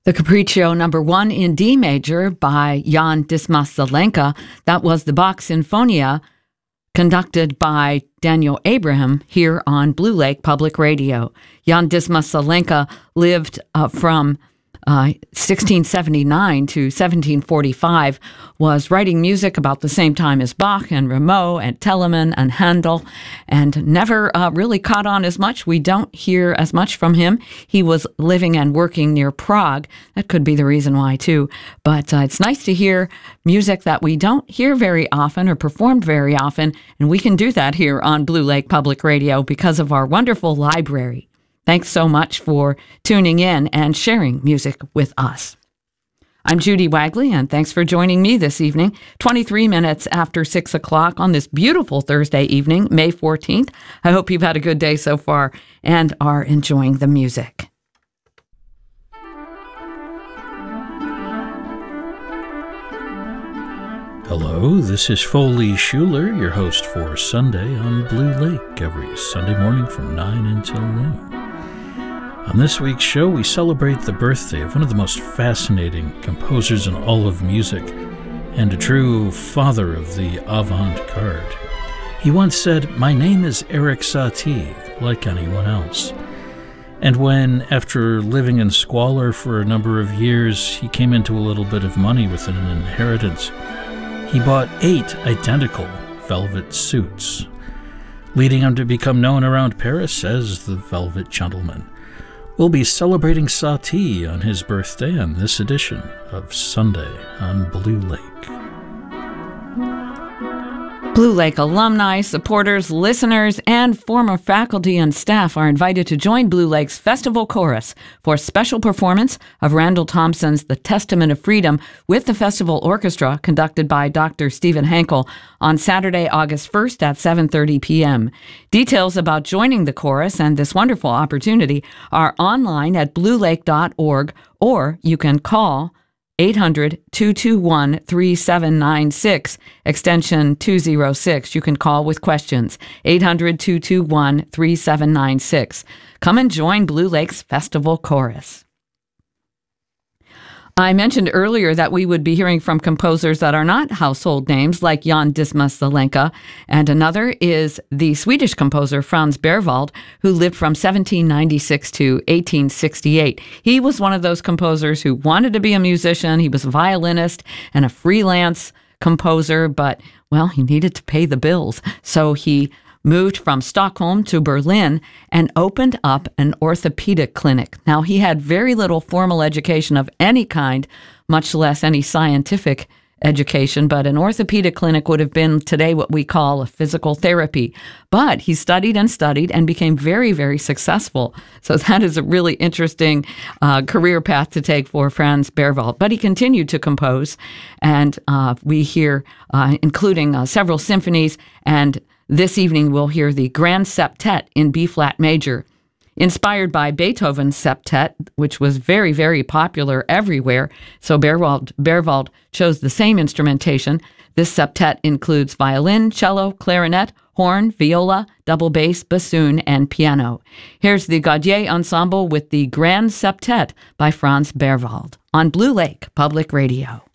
The Capriccio #1 in D major by Jan Dismas Zelenka. That was the Bach Sinfonia, conducted by Daniel Abraham here on Blue Lake Public Radio. Jan Dismas Zelenka lived from 1679 to 1745, was writing music about the same time as Bach and Rameau and Telemann and Handel, and never really caught on as much. We don't hear as much from him. He was living and working near Prague. That could be the reason why, too. But it's nice to hear music that we don't hear very often or performed very often, and we can do that here on Blue Lake Public Radio because of our wonderful library. Thanks so much for tuning in and sharing music with us. I'm Judy Wagley, and thanks for joining me this evening, 23 minutes after 6 o'clock on this beautiful Thursday evening, May 14th. I hope you've had a good day so far and are enjoying the music. Hello, this is Foley Schuler, your host for Sunday on Blue Lake, every Sunday morning from 9 until noon. On this week's show, we celebrate the birthday of one of the most fascinating composers in all of music, and a true father of the avant-garde. He once said, "My name is Erik Satie, like anyone else." And when, after living in squalor for a number of years, he came into a little bit of money with an inheritance, he bought 8 identical velvet suits, leading him to become known around Paris as the Velvet Gentleman. We'll be celebrating Satie on his birthday on this edition of Sunday on Blue Lake. Blue Lake alumni, supporters, listeners, and former faculty and staff are invited to join Blue Lake's Festival Chorus for a special performance of Randall Thompson's The Testament of Freedom with the Festival Orchestra, conducted by Dr. Stephen Henkel, on Saturday, August 1st at 7:30 p.m. Details about joining the chorus and this wonderful opportunity are online at bluelake.org, or you can call 800-221-3796, extension 206. You can call with questions, 800-221-3796. Come and join Blue Lake's Festival Chorus. I mentioned earlier that we would be hearing from composers that are not household names, like Jan Dismas Zelenka, and another is the Swedish composer Franz Berwald, who lived from 1796 to 1868. He was one of those composers who wanted to be a musician. He was a violinist and a freelance composer, but, well, he needed to pay the bills, so he moved from Stockholm to Berlin and opened up an orthopedic clinic. Now, he had very little formal education of any kind, much less any scientific education, but an orthopedic clinic would have been today what we call a physical therapy. But he studied and became very, very successful. So that is a really interesting career path to take for Franz Berwald. But he continued to compose, and we hear, including several symphonies, and this evening, we'll hear the Grand Septet in B-flat major, inspired by Beethoven's septet, which was very, very popular everywhere. So Berwald chose the same instrumentation. This septet includes violin, cello, clarinet, horn, viola, double bass, bassoon, and piano. Here's the Gaudier Ensemble with the Grand Septet by Franz Berwald on Blue Lake Public Radio.